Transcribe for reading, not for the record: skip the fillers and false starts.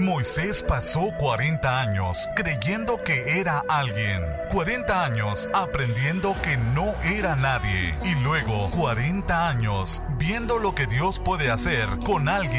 Moisés pasó 40 años creyendo que era alguien, 40 años aprendiendo que no era nadie y luego 40 años viendo lo que Dios puede hacer con alguien